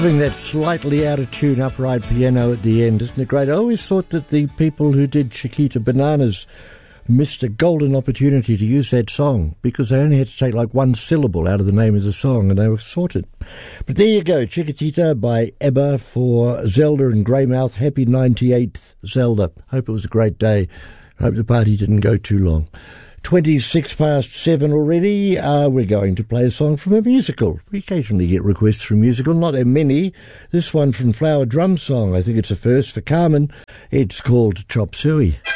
Having that slightly out of tune upright piano at the end, isn't it great? I always thought that the people who did Chiquita Bananas missed a golden opportunity to use that song because they only had to take like one syllable out of the name of the song and they were sorted. But there you go, Chiquitita by ABBA for Zelda and Greymouth. Happy 98th, Zelda. Hope it was a great day. Hope the party didn't go too long. 26 past 7 already. We're going to play a song from a musical. We occasionally get requests from musical, not that many. This one from Flower Drum Song. I think it's a first for Carmen. It's called Chop Suey.